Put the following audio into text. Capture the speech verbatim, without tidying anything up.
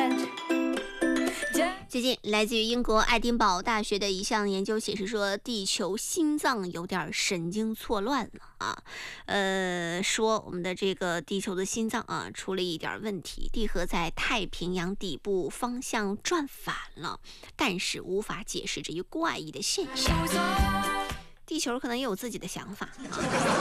最近，来自于英国爱丁堡大学的一项研究显示说，地球心脏有点神经错乱了啊。呃，说我们的这个地球的心脏啊出了一点问题，地核在太平洋底部方向转反了，但是无法解释这一怪异的现象。地球可能也有自己的想法啊。